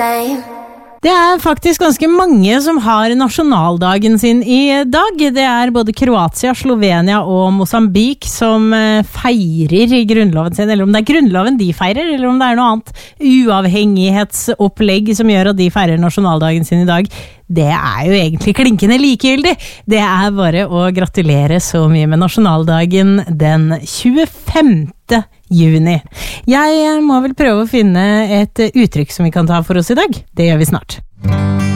same. Det faktisk ganske mange som har nasjonaldagen sin i dag. Det både Kroatia, Slovenia og Mosambik som feirer grunnloven sin, eller om det grunnloven de feirer, eller om det noe annet uavhengighetsopplegg som gjør at de feirer nasjonaldagen sin i dag. Det jo egentlig klinkende likegyldig. Det bare å gratulere så mye med nasjonaldagen den 25. juni. Jeg må vel prøve å finne et uttrykk som vi kan ta for oss i dag. Det gjør vi snart.